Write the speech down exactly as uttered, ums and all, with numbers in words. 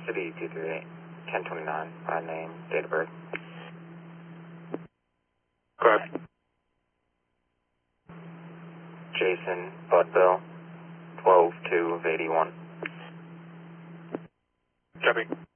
City two three eight, ten twenty-nine, by name, date of birth. Correct. Jason Budbill, twelve two of eighty-one. Copy.